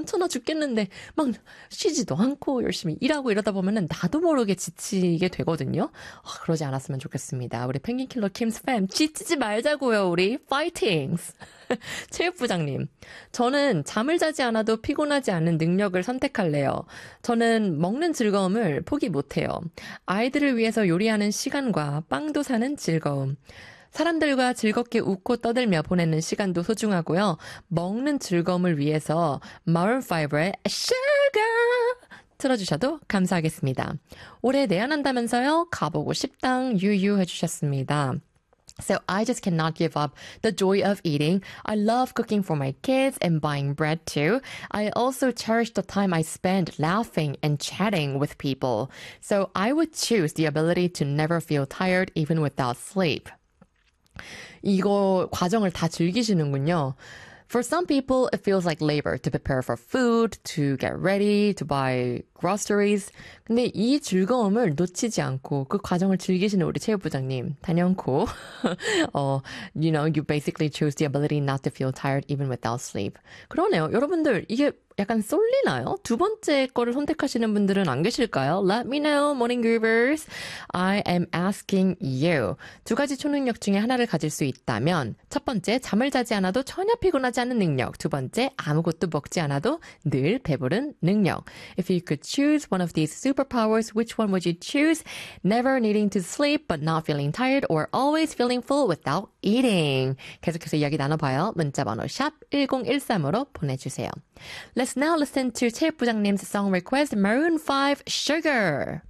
귀찮아 죽겠는데 막 쉬지도 않고 열심히 일하고 이러다 보면은 나도 모르게 지치게 되거든요. 그러지 않았으면 좋겠습니다. 우리 펭귄킬러 킴스 팸 지치지 말자고요. 우리 파이팅! 체육부장님, 저는 잠을 자지 않아도 피곤하지 않은 능력을 선택할래요. 저는 먹는 즐거움을 포기 못해요. 아이들을 위해서 요리하는 시간과 빵도 사는 즐거움. 사람들과 즐겁게 웃고 떠들며 보내는 시간도 소중하고요. 먹는 즐거움을 위해서 마룬5의 Sugar 틀어주셔도 감사하겠습니다. 올해 내한한다면서요? 가보고 싶당 유유해주셨습니다. So I just cannot give up the joy of eating. I love cooking for my kids and buying bread too. I also cherish the time I spend laughing and chatting with people. So I would choose the ability to never feel tired even without sleep. 이거 과정을 다 즐기시는군요. For some people, it feels like labor to prepare for food, to get ready, to buy groceries. 근데 이 즐거움을 놓치지 않고 그 과정을 즐기시는 우리 체육부장님, 단연코. You basically choose the ability not to feel tired even without sleep. 그러네요. 여러분들, 이게 약간 쏠리나요? 두 번째 거를 선택하시는 분들은 안 계실까요? Let me know, morning groovers. I am asking you. 두 가지 초능력 중에 하나를 가질 수 있다면 첫 번째, 잠을 자지 않아도 전혀 피곤하지 않은 능력. 두 번째, 아무것도 먹지 않아도 늘 배부른 능력. If you could choose one of these superpowers, which one would you choose? Never needing to sleep but not feeling tired or always feeling full without eating. 계속해서 이야기 나눠봐요. 문자번호 샵 1013으로 보내주세요. Let's now listen to 체육부장님's song request, Maroon 5, Sugar.